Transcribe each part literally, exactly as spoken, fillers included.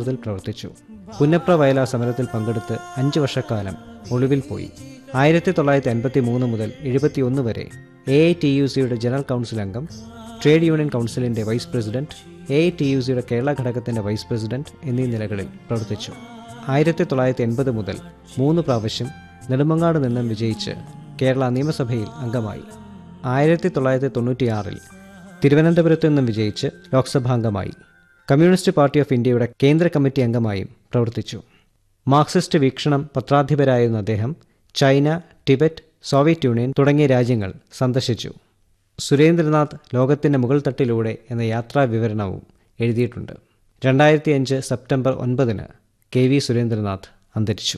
നേതൃത്വത്തിൽ പ്രവർത്തിച്ചു. പുന്നപ്ര വയലാർ സമരത്തിൽ പങ്കെടുത്ത് അഞ്ചു വർഷക്കാലം ഒളിവിൽ പോയി. ആയിരത്തി തൊള്ളായിരത്തി അൻപത്തി മൂന്ന് മുതൽ എഴുപത്തിയൊന്ന് വരെ എ ഐ ടി യു സിയുടെ ജനറൽ കൗൺസിൽ അംഗം, ട്രേഡ് യൂണിയൻ കൗൺസിലിൻ്റെ vice president, A I T U സിയുടെ കേരള ഘടകത്തിൻ്റെ വൈസ് പ്രസിഡന്റ് എന്നീ നിലകളിൽ പ്രവർത്തിച്ചു. ആയിരത്തി തൊള്ളായിരത്തി എൺപത് മുതൽ മൂന്ന് പ്രാവശ്യം നെടുമങ്ങാട് നിന്നും വിജയിച്ച് കേരള നിയമസഭയിൽ അംഗമായി. ആയിരത്തി തൊള്ളായിരത്തി തൊണ്ണൂറ്റിയാറിൽ തിരുവനന്തപുരത്തു നിന്നും വിജയിച്ച് ലോക്സഭാംഗമായി. കമ്മ്യൂണിസ്റ്റ് പാർട്ടി ഓഫ് ഇന്ത്യയുടെ കേന്ദ്ര കമ്മിറ്റി അംഗമായും പ്രവർത്തിച്ചു. മാർക്സിസ്റ്റ് വീക്ഷണം പത്രാധിപരായിരുന്ന അദ്ദേഹം ചൈന, ടിബറ്റ്, സോവിയറ്റ് യൂണിയൻ തുടങ്ങിയ രാജ്യങ്ങൾ സന്ദർശിച്ചു. സുരേന്ദ്രനാഥ് ലോകത്തിൻ്റെ മുകൾ തട്ടിലൂടെ എന്ന യാത്രാ വിവരണവും എഴുതിയിട്ടുണ്ട്. രണ്ടായിരത്തി അഞ്ച് സെപ്റ്റംബർ ഒൻപതിന് കെ വി സുരേന്ദ്രനാഥ് അന്തരിച്ചു.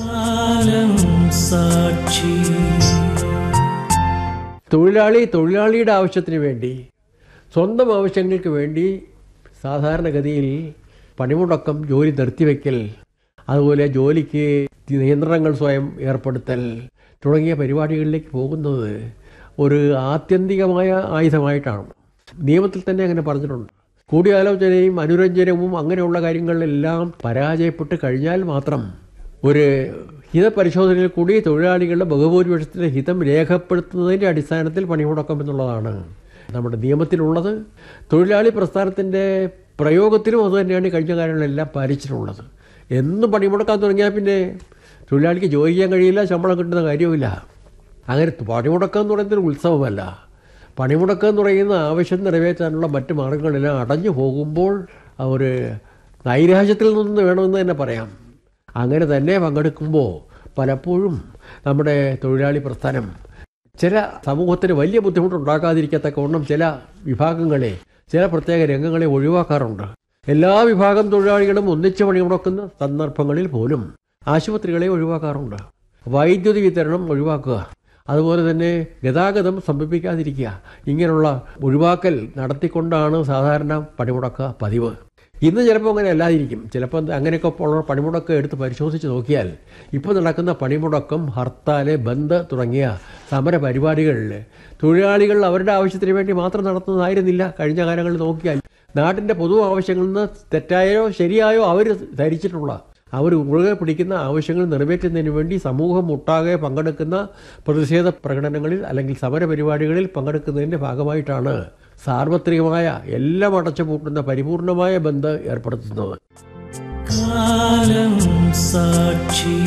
തൊഴിലാളി തൊഴിലാളിയുടെ ആവശ്യത്തിന് വേണ്ടി, സ്വന്തം ആവശ്യങ്ങൾക്ക് വേണ്ടി സാധാരണഗതിയിൽ പണിമുടക്കം, ജോലി നിർത്തിവെക്കൽ, അതുപോലെ ജോലിക്ക് നിയന്ത്രണങ്ങൾ സ്വയം ഏർപ്പെടുത്തൽ തുടങ്ങിയ പരിപാടികളിലേക്ക് പോകുന്നത് ഒരു ആത്യന്തികമായ ആയുധമായിട്ടാണ്. നിയമത്തിൽ തന്നെ അങ്ങനെ പറഞ്ഞിട്ടുണ്ട്. കൂടിയാലോചനയും അനുരഞ്ജനവും അങ്ങനെയുള്ള കാര്യങ്ങളിലെല്ലാം പരാജയപ്പെട്ട് കഴിഞ്ഞാൽ മാത്രം ഒരു ഹിതപരിശോധനയിൽ കൂടി തൊഴിലാളികളുടെ ബഹുഭൂരിപക്ഷത്തിൻ്റെ ഹിതം രേഖപ്പെടുത്തുന്നതിൻ്റെ അടിസ്ഥാനത്തിൽ പണിമുടക്കം എന്നുള്ളതാണ് നമ്മുടെ നിയമത്തിലുള്ളത്. തൊഴിലാളി പ്രസ്ഥാനത്തിൻ്റെ പ്രയോഗത്തിലും അതുതന്നെയാണ് കഴിഞ്ഞ കാലങ്ങളിലെല്ലാം പാലിച്ചിട്ടുള്ളത്. എന്നും പണിമുടക്കാൻ തുടങ്ങിയാൽ പിന്നെ തൊഴിലാളിക്ക് ജോലി ചെയ്യാൻ കഴിയില്ല, ശമ്പളം കിട്ടുന്ന കാര്യവുമില്ല. അങ്ങനെ പണിമുടക്കം എന്ന് പറയുന്നതൊരു ഉത്സവമല്ല. പണിമുടക്കം എന്ന് പറയുന്ന ആവശ്യം നിറവേറ്റാനുള്ള മറ്റ് മാർഗങ്ങളെല്ലാം അടഞ്ഞു പോകുമ്പോൾ ഒരു നൈരാശ്യത്തിൽ നിന്ന് വേണമെന്ന് തന്നെ പറയാം. അങ്ങനെ തന്നെ പങ്കെടുക്കുമ്പോൾ പലപ്പോഴും നമ്മുടെ തൊഴിലാളി പ്രസ്ഥാനം ചില സമൂഹത്തിന് വലിയ ബുദ്ധിമുട്ടുണ്ടാക്കാതിരിക്കത്തക്കവണ്ണം ചില വിഭാഗങ്ങളെ, ചില പ്രത്യേക രംഗങ്ങളെ ഒഴിവാക്കാറുണ്ട്. എല്ലാ വിഭാഗം തൊഴിലാളികളും ഒന്നിച്ച് പണിമുടക്കുന്ന സന്ദർഭങ്ങളിൽ പോലും ആശുപത്രികളെ ഒഴിവാക്കാറുണ്ട്. വൈദ്യുതി വിതരണം ഒഴിവാക്കുക, അതുപോലെ തന്നെ ഗതാഗതം സ്തംഭിപ്പിക്കാതിരിക്കുക, ഇങ്ങനെയുള്ള ഒഴിവാക്കൽ നടത്തിക്കൊണ്ടാണ് സാധാരണ പണിമുടക്കുക പതിവ്. ഇന്ന് ചിലപ്പോൾ അങ്ങനെ അല്ലാതിരിക്കും. ചിലപ്പോൾ അങ്ങനെയൊക്കെ ഉള്ള പണിമുടക്കം എടുത്ത് പരിശോധിച്ച് നോക്കിയാൽ ഇപ്പോൾ നടക്കുന്ന പണിമുടക്കം, ഹർത്താൽ, ബന്ദ് തുടങ്ങിയ സമര പരിപാടികളിൽ തൊഴിലാളികൾ അവരുടെ ആവശ്യത്തിന് വേണ്ടി മാത്രം നടത്തുന്നതായിരുന്നില്ല. കഴിഞ്ഞ കാലങ്ങളിൽ നോക്കിയാൽ നാട്ടിൻ്റെ പൊതു ആവശ്യങ്ങളിൽ നിന്ന് തെറ്റായോ ശരിയായോ അവർ ധരിച്ചിട്ടുള്ള, അവർ മുറുകെ പിടിക്കുന്ന ആവശ്യങ്ങൾ നിറവേറ്റുന്നതിന് വേണ്ടി സമൂഹം ഒട്ടാകെ പങ്കെടുക്കുന്ന പ്രതിഷേധ പ്രകടനങ്ങളിൽ അല്ലെങ്കിൽ സമര പരിപാടികളിൽ പങ്കെടുക്കുന്നതിൻ്റെ ഭാഗമായിട്ടാണ് സാർവത്രികമായ എല്ലാം അടച്ചുപൂട്ടുന്ന പരിപൂർണമായ ബന്ദ് ഏർപ്പെടുത്തുന്നത്.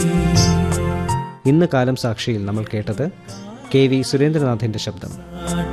ഇന്ന് കാലം സാക്ഷിയിൽ നമ്മൾ കേട്ടത് കെ വി സുരേന്ദ്രനാഥിൻ്റെ ശബ്ദം.